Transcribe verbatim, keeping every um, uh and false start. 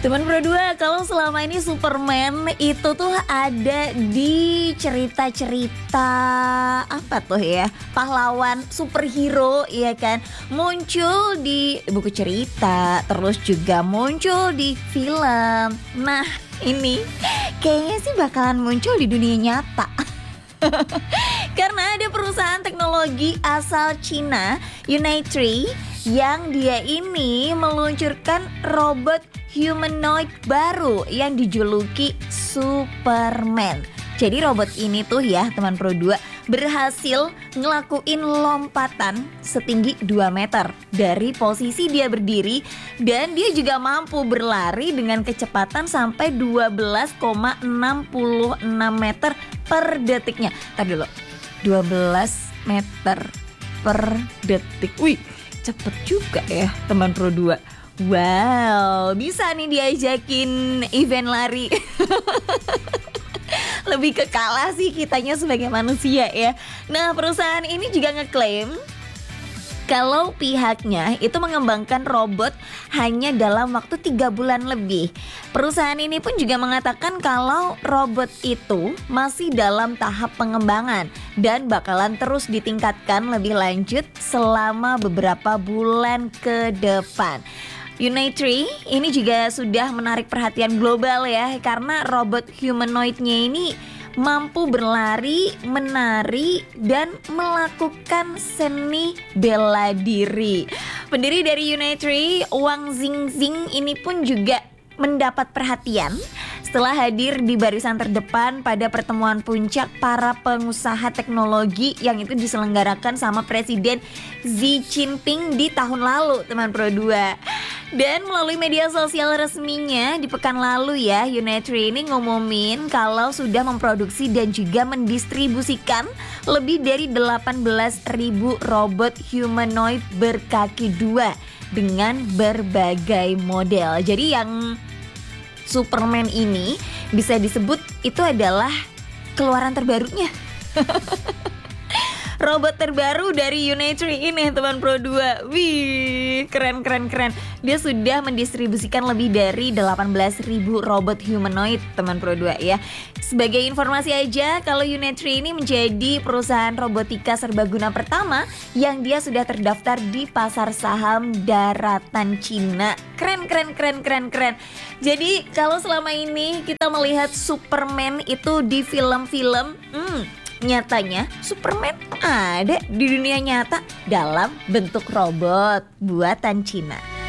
Teman Pro dua, kalau selama ini Superman itu tuh ada di cerita-cerita apa tuh ya, pahlawan superhero ya kan, muncul di buku cerita, terus juga muncul di film. Nah ini kayaknya sih bakalan muncul di dunia nyata. Karena ada perusahaan teknologi asal Cina, Unitree, yang dia ini meluncurkan robot humanoid baru yang dijuluki Superman. Jadi robot ini tuh ya teman Pro dua berhasil ngelakuin lompatan setinggi dua meter dari posisi dia berdiri, dan dia juga mampu berlari dengan kecepatan sampai dua belas koma enam enam meter per detiknya. Tadi dulu, dua belas meter per detik. Wih, cepet juga ya teman Pro dua. Wow, bisa nih diajakin event lari. Lebih ke kalah sih kitanya sebagai manusia ya. Nah, perusahaan ini juga ngeklaim kalau pihaknya itu mengembangkan robot hanya dalam waktu tiga bulan lebih. Perusahaan ini pun juga mengatakan kalau robot itu masih dalam tahap pengembangan dan bakalan terus ditingkatkan lebih lanjut selama beberapa bulan ke depan. Unitree ini juga sudah menarik perhatian global ya, karena robot humanoidnya ini mampu berlari, menari, dan melakukan seni bela diri. Pendiri dari Unitree, Wang Xingxing, ini pun juga mendapat perhatian setelah hadir di barisan terdepan pada pertemuan puncak para pengusaha teknologi yang itu diselenggarakan sama Presiden Xi Jinping di tahun lalu, teman Pro dua. Dan melalui media sosial resminya di pekan lalu ya, Unitree ini ngumumin kalau sudah memproduksi dan juga mendistribusikan lebih dari delapan belas ribu robot humanoid berkaki dua dengan berbagai model. Jadi yang Superman ini bisa disebut itu adalah keluaran terbarunya. Robot terbaru dari Unitree ini teman Pro dua. Wih, keren keren keren. Dia sudah mendistribusikan lebih dari delapan belas ribu robot humanoid teman Pro dua ya. Sebagai informasi aja, kalau Unitree ini menjadi perusahaan robotika serbaguna pertama yang dia sudah terdaftar di pasar saham daratan Cina. Keren keren keren keren keren. Jadi kalau selama ini kita melihat Superman itu di film-film, hmm nyatanya Superman ada di dunia nyata dalam bentuk robot buatan Cina.